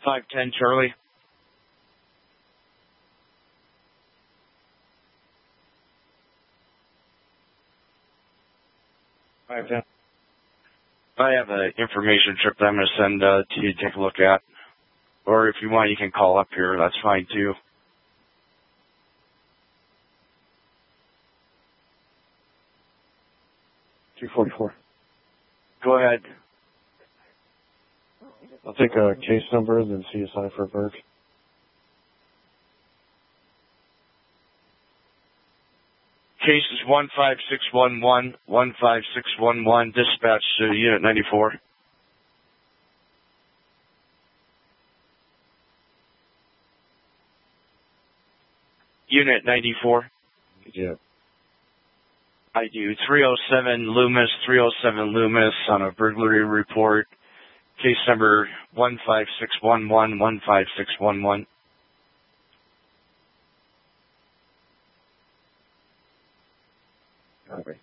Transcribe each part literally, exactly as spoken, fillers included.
five ten Charlie. five ten. I have an information trip that I'm going to send uh, to you to take a look at. Or if you want, you can call up here. That's fine, too. two forty-four. Go ahead. I'll take a case number and then C S I for Burke. Case is one five six one one, one five six one one, dispatch to Unit ninety-four. Unit ninety-four. Yeah. I do. three oh seven Loomis, three oh seven Loomis on a burglary report. Case number one five six one one, one five six one one. Okay.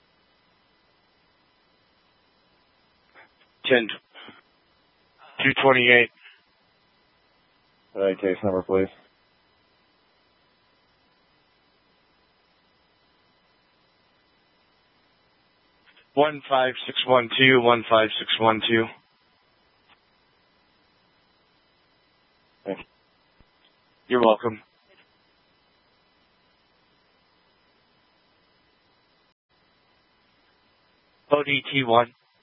ten two twenty-eight. All right, case number, please. one five six one two, one five six one two. Thank you. You're welcome. O D T one.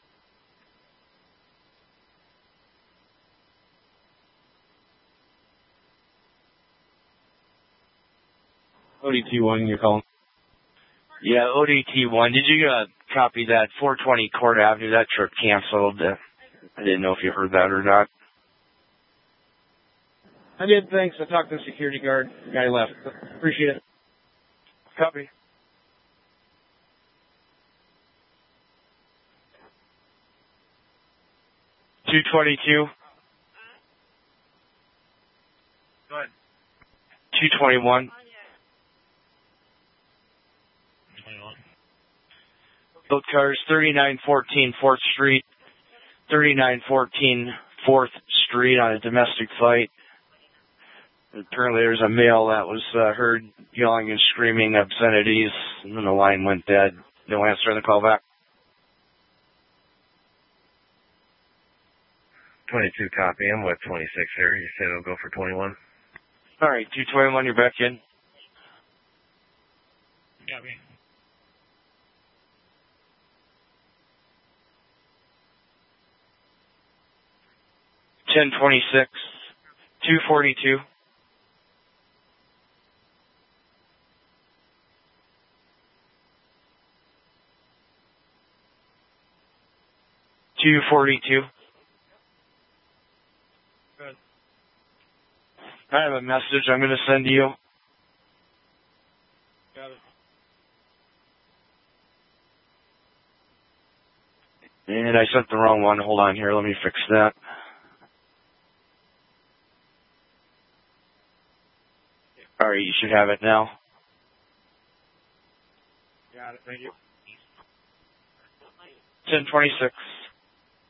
O D T one, you're calling? Yeah, O D T one. Did you uh, copy that four twenty Court Avenue? That trip canceled. Uh, I didn't know if you heard that or not. I did, thanks. I talked to the security guard. The guy left. Appreciate it. Copy. two twenty-two. Go ahead. two twenty-one. Both cars, thirty-nine fourteen fourth Street, thirty-nine fourteen fourth Street on a domestic fight. Apparently there's a male that was uh, heard yelling and screaming obscenities, and then the line went dead. No answer on the call back. twenty-two copy. I'm with twenty-six here. You said it'll go for twenty-one? All right, two twenty-one, you're back in. Copy. ten twenty-six, two forty-two. two forty-two. Good. I have a message I'm going to send to you. Got it. And I sent the wrong one. Hold on here. Let me fix that. All right, you should have it now. Got it. Thank you. ten twenty-six.